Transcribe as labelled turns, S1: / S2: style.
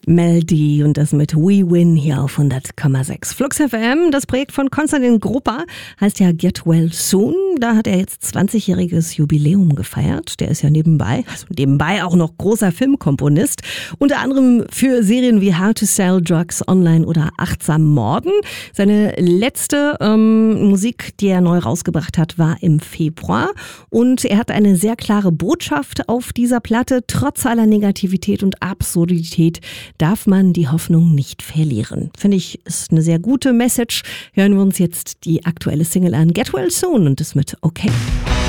S1: Mel D und das mit We Win hier auf 100,6. Flux FM, das Projekt von Konstantin Grupper, heißt ja Get Well Soon. Da hat er jetzt 20-jähriges Jubiläum gefeiert. Der ist ja nebenbei auch noch großer Filmkomponist. Unter anderem für Serien wie How to Sell Drugs Online oder Achtsam Morden. Seine letzte Musik, die er neu rausgebracht hat, war im Februar. Und er hat eine sehr klare Botschaft auf dieser Platte. Trotz aller Negativität und Absurdität darf man die Hoffnung nicht verlieren. Finde ich, ist eine sehr gute Message. Hören wir uns jetzt die aktuelle Single an, Get Well Soon, und das mit Okay.